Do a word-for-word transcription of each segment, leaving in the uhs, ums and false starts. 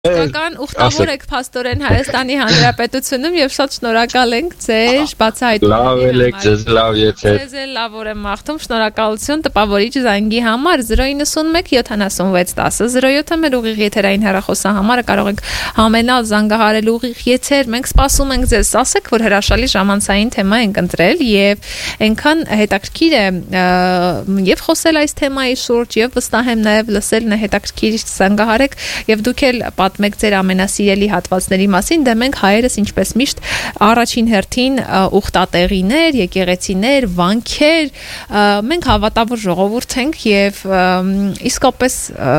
Կական ուխտավոր եք փաստորեն Հայաստանի Հանրապետությունում եւ շատ շնորհակալ ենք ձեր բացահայտումների համար։ Լավ եք, ձեզ լավ եթե։ Ձեզ էլ լավ օր եմ մաղթում, շնորհակալություն տպավորիչ զանգի համար zero nine one seven seven one zero zero seven մեր ուղիղ եթերային հեռախոսահամարը կարող եք համենալ զանգահարել ուղիղ եթեր։ Մենք սպասում ենք ձեզ, ասեք, որ հրաշալի ժամանցային թեմա ենք ընտրել եւ այնքան հետաքրքիր է եւ խոսել այս թեմայի շուրջ եւ վստահ եմ նաեւ լսելն է հետաքրքիր զանգահարեք եւ դուք էլ պատմեք ձեր ամենասիրելի հատվածների մասին, դե մենք հայերս ինչպես միշտ առաջին հերթին ուխտատեղիներ, եկեղեցիներ, վանքեր, մենք հավատավոր ժողովուրդ ենք եւ իսկապես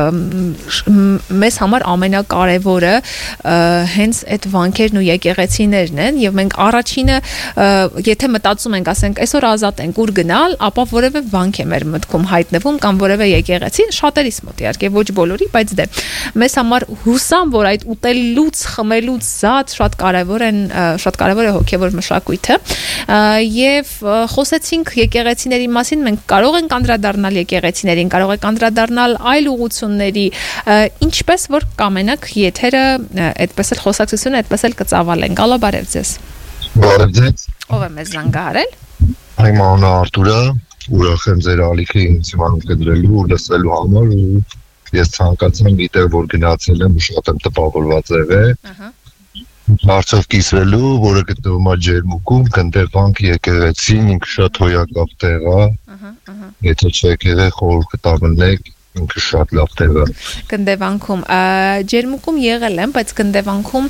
մեզ համար ամենակարևորը հենց այդ վանքերն ու եկեղեցիներն են եւ մենք առաջինը եթե մտածում ենք, ասենք, այսօր ազատ ենք ուր գնալ, ապա որևէ վանք է մեր մտքում հայտնվում կամ որևէ եկեղեցի, շատերիս մոտ իհարկե ոչ բոլորի, բայց դե մեզ համար հուսամ, որ այդ ուտելուց, խմելուց զատ շատ կարևոր են, շատ կարևոր է հոգևոր մշակույթը եւ խոսեցինք եկեղեցիների մասին, մենք կարող ենք անդրադառնալ եկեղեցիներին, կարող ենք անդրադառնալ այլ ուղղությունների, ինչպես որ կամենակ եթերը այդպես էլ խոսակցությունը այդպես էլ կծավալենք։ Ալո, բարև ձեզ։ Բարև ձեզ։ Ով է մեզ զանգահարել։ Իմ անունը Արտուր է, ուրախ եմ ձեր ալիքի ինձ կդրելու ու լսելու համար ու ես ցանկացամ գիտեմ, որ գնացել եմ ու շատ եմ տպավորված եղել։ Ահա։ Հարցով կիսվելու, որը գտնվում է Ջերմուկում, Գնդեվանք եկեղեցին, ինքը շատ հոյակապ տեղ է։ Ահա, ահա։ Եթե չեք եղել, խորհուրդ կտանենք, ինքը շատ լավ տեղ է։ Գնդեվանքում, Ջերմուկում եղել եմ, բայց Գնդեվանքում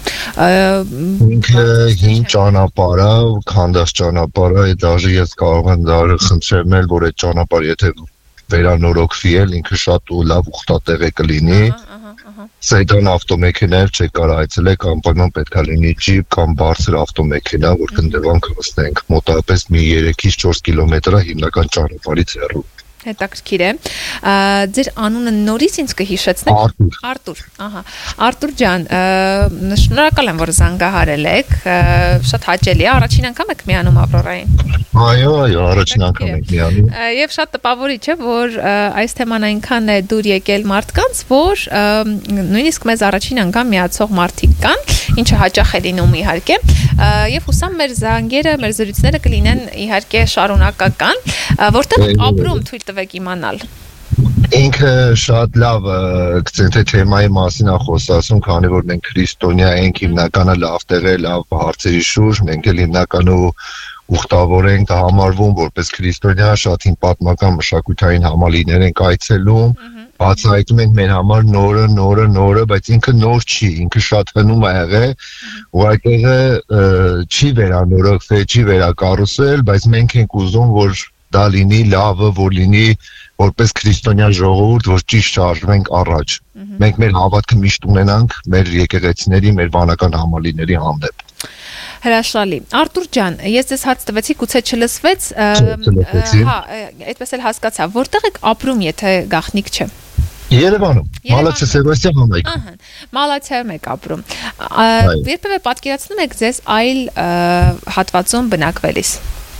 ինքը հին ճանապարհ է, քանդած ճանապարհ է, դաժե ես կարող եմ դարը խնդրել, որ այդ ճանապարհը եթե վերանորոգվի էլ ինքը շատ ու լավ ուխտատեղ է կլինի։ Սեյդան ավտոմեքենայով չեք կարող այցելեք, անպայման պետք է լինի ջիպ կամ բարձր ավտոմեքենա, որ Գնդեվանք հասնենք, մոտավորապես մի երեքից չորս կիլոմետր է հիմնական ճանապարհից հեռու։ Հետաքրքիր է։ Ձեր անունը նորից ինձ կհիշեցնեք։ Արտուր։ Արտուր, ահա։ Արտուր ջան, շնորհակալ եմ, որ զանգահարել եք։ Շատ հաճելի է, առաջին անգամ եք միանում Ավրորային։ Այո, այո, առաջին անգամ եք միանում։ Եվ շատ տպավորիչ է, որ այս թեման այնքան է դուր եկել մարդկանց, որ նույնիսկ մեզ առաջին անգամ միացող մարդիկ կան, ինչը հաճախ է լինում իհարկե, եւ հուսամ մեր զանգերը, մեր զրույցները կլինեն իհարկե շարունակական, որտեղ ապրում թույլ տվեք իմանալ։ Ինքը շատ լավ կցեն թե թեմայի մասին է խոսացում, քանի որ մենք քրիստոնյա ենք, հիմնականը լավ տեղը, լավ հարցերի շուրջ, մենք էլ հիմնականը ուխտավոր ենք համարվում, որպես քրիստոնյա, շատ հին պատմական մշակութային համալիրներ ենք այցելում, բացահայտում ենք մեր համար նորը, նորը, նորը, բայց ինքը նոր չի, ինքը շատ հնում է եղել, ու այդ տեղը չի վերանորոգվել, չի վերակառուցվել, բայց մենք ենք ուզում, որ դա լինի լավը, որ լինի որպես քրիստոնյա ժողովուրդ, որ ճիշտ շարժվենք առաջ։ Մենք մեր հավատքը միշտ ունենանք մեր եկեղեցիների, մեր վանական համալիրների հանդեպ։ Հրաշալի։ Արտուր ջան, ես ձեզ հարց տվեցի, գուցե չլսվեց, հա, այդպես էլ հասկացա, որտեղ եք ապրում, եթե գաղտնիք չէ։ Երևանում, Մալացիա Սեբաստիան համայնք։ Ահա, Մալացիայում եք ապրում։ Երբևէ պատկերացնում եք ձեզ այլ հատվածում բնակվելիս։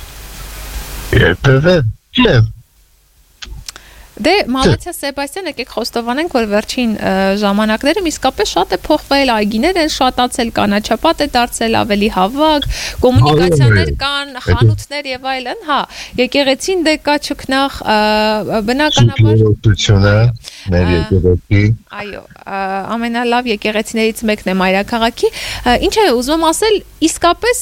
Երբևէ, չէ։ Դե Մալացիա Սեբաստիան եկեք խոստովանենք, որ վերջին ժամանակներում իսկապես շատ է փոխվել, այգիներ են շատացել, կանաչապատ է դարձել, ավելի հավաք, կոմունիկացիաներ կան, խանութներ եւ այլն, հա, եկեղեցին դե կա չքնաղ, բնականաբար մեր եկեղեցի։ Այո, ամենալավ եկեղեցիներից մեկն է մայրաքաղաքի։ Ինչ է ուզում ասել, իսկապես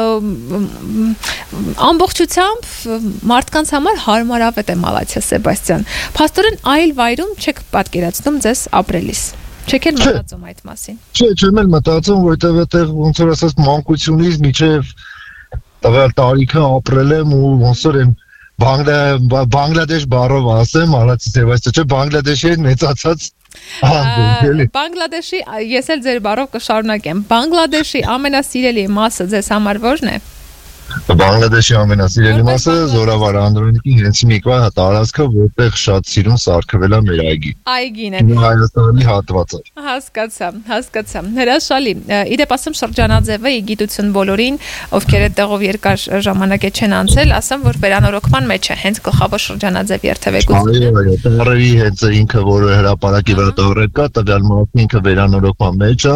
ամբողջությամբ մարդկանց համար հարմարավետ է Մալացիա Սեբաստիան։ Փաստորեն այլ վայրում չեք պատկերացնում ձեզ ապրելիս։ Չեք էլ մտածում այդ մասին։ Չէ, չեմ էլ մտածում, որովհետև այդտեղ ոնց որ ասած մանկությունից մինչև տվյալ տարիքը ապրել եմ ու ոնց որ եմ Բանգլադեշ բառով ասեմ, Մալացիա Սեբաստիան, չէ, Բանգլադեշի հետ մեծացած Բանգլադեշի, ես էլ ձեր բառով կշարունակեմ, Բանգլադեշի ամենասիրելի մասը ձեզ համար ո՞րն է։ Բանգլադեշի ամենասիրելի մասը Զորավար Անդրոնիկի հենց միկվա տարածքը, որտեղ շատ սիրուն սարքվել է մեր այգի։ Այգին է։ Հայաստանի հատվածը։ Հասկացա, հասկացա։ Հրաշալի։ Իդեպ ասեմ շրջանաձևը ի գիտություն բոլորին, ովքեր այդտեղով երկար ժամանակ չեն անցել, ասեմ, որ վերանորոգման մեջ է հենց գլխավոր շրջանաձև երթևեկությունը։ Այո, այո, տառերի հետ ինքը, որ հրապարակի վրա տառեր կա, տվյալ մասը ինքը վերանորոգման մեջ է։